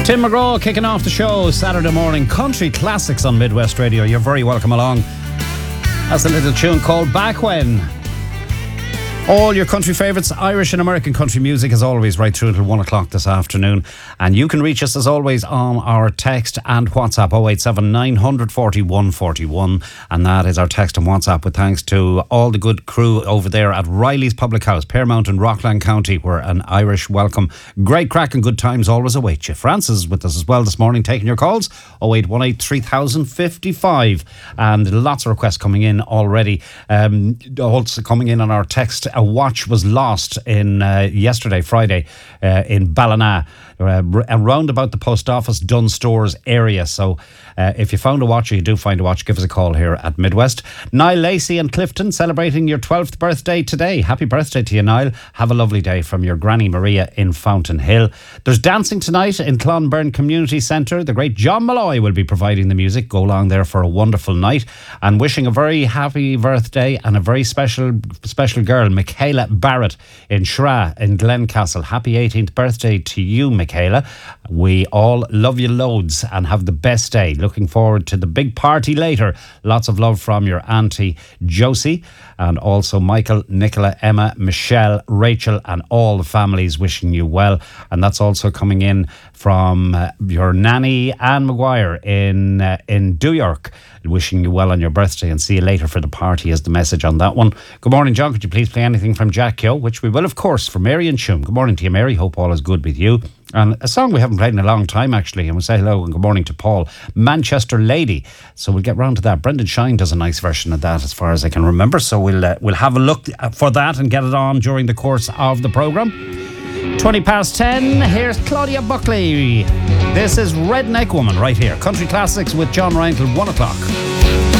Tim McGraw kicking off the show Saturday morning. Country classics on Midwest Radio. You're very welcome along. That's a little tune called Back When. All your country favourites, Irish and American country music, as always, right through until 1 o'clock this afternoon. And you can reach us, as always, on our text and WhatsApp 087 940 141. And that is our text and WhatsApp, with thanks to all the good crew over there at Riley's Public House, Pearmount in Rockland County, where an Irish welcome. Great crack and good times always await you. Francis is with us as well this morning, taking your calls, 0818 3055. And lots of requests coming in already. Also coming in on our text. A watch was lost in yesterday, Friday, in Ballina, around about the post office, Dunstores area. So if you found a watch, or you do find a watch, give us a call here at Midwest. Niall Lacey and Clifton celebrating your 12th birthday today. Happy birthday to you, Niall. Have a lovely day from your Granny Maria in Fountain Hill. There's dancing tonight in Clonberne Community Centre. The great John Malloy will be providing the music. Go along there for a wonderful night. And wishing a very happy birthday and a very special girl, Michaela Barrett in Shra in Glencastle. Happy 18th birthday to you, Michaela. We all love you loads and have the best day. Looking forward to the big party later. Lots of love from your auntie Josie, and also Michael, Nicola, Emma, Michelle, Rachel, and all the families wishing you well. And that's also coming in from your nanny Anne Maguire in New York, wishing you well on your birthday, and see you later for the party is the message on that one. Good morning, John. Could you please play anything from Jack Keogh, which we will, of course, for Mary and Shum. Good morning to you, Mary. Hope all is good with you. And a song we haven't played in a long time, actually, and we'll say hello and good morning to Paul. Manchester Lady. So we'll get round to that. Brendan Shine does a nice version of that, as far as I can remember. So we'll have a look for that and get it on during the course of the programme. 20 past 10, here's Claudia Buckley. This is Redneck Woman right here. Country Classics with John Ryan till 1 o'clock.